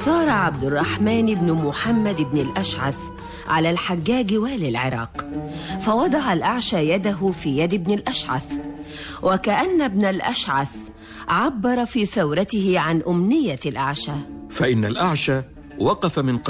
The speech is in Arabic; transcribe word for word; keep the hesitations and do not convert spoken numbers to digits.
ثار عبد الرحمن بن محمد بن الأشعث على الحجاج والي العراق، فوضع الأعشى يده في يد ابن الأشعث، وكأن ابن الأشعث عبر في ثورته عن أمنية الأعشى. فإن الأعشى وقف من